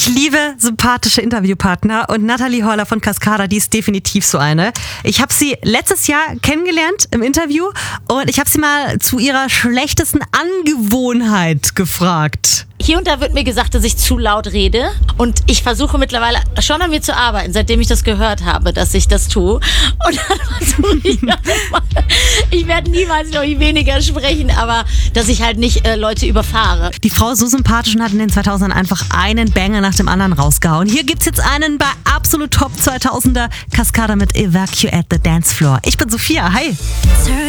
Ich liebe sympathische Interviewpartner und Natalie Horler von Cascada, die ist definitiv so eine. Ich habe sie letztes Jahr kennengelernt im Interview und ich habe sie mal zu ihrer schlechtesten Angewohnheit gefragt. Hier und da wird mir gesagt, dass ich zu laut rede und ich versuche mittlerweile schon an mir zu arbeiten, seitdem ich das gehört habe, dass ich das tue. Und dann versuche ich ich werde niemals, glaube ich, weniger sprechen, aber dass ich halt nicht Leute überfahre. Die Frau ist so sympathisch und hat in den 2000ern einfach einen Banger nach dem anderen rausgehauen. Hier gibt's jetzt einen bei absolut Top 2000er, Cascada mit Evacuate the Dance Floor. Ich bin Sophia, hi.